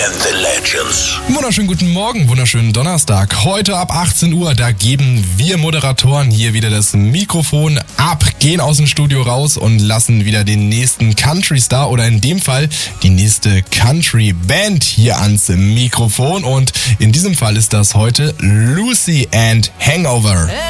and the Legends. Wunderschönen guten Morgen, wunderschönen Donnerstag. Heute ab 18 Uhr, da geben wir Moderatoren hier wieder das Mikrofon ab, gehen aus dem Studio raus und lassen wieder den nächsten Country-Star oder in dem Fall die nächste Country-Band hier ans Mikrofon. Und in diesem Fall ist das heute Lucy and Hangover.